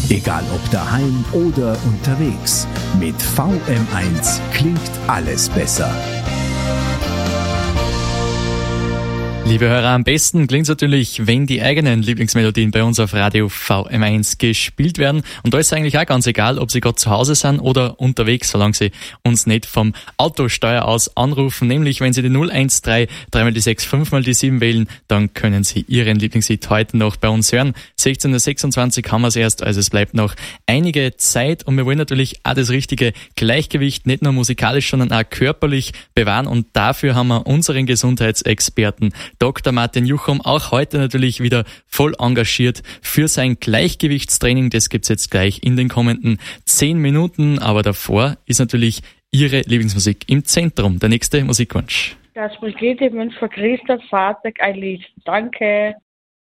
Egal ob daheim oder unterwegs, mit VM1 klingt alles besser. Liebe Hörer, am besten klingt es natürlich, wenn die eigenen Lieblingsmelodien bei uns auf Radio VM1 gespielt werden. Und da ist es eigentlich auch ganz egal, ob Sie gerade zu Hause sind oder unterwegs, solange Sie uns nicht vom Autosteuer aus anrufen. Nämlich, wenn Sie die 013 3 die 6 5 die 7 wählen, dann können Sie Ihren Lieblingshit heute noch bei uns hören. 16.26 Uhr haben wir es erst, also es bleibt noch einige Zeit. Und wir wollen natürlich auch das richtige Gleichgewicht, nicht nur musikalisch, sondern auch körperlich bewahren. Und dafür haben wir unseren Gesundheitsexperten Dr. Martin Juchum auch heute natürlich wieder voll engagiert für sein Gleichgewichtstraining. Das gibt's jetzt gleich in den kommenden 10 Minuten. Aber davor ist natürlich Ihre Lieblingsmusik im Zentrum. Der nächste Musikwunsch. Das Brigitte wünscht für Christoph Fahrzeug ein Lied. Danke.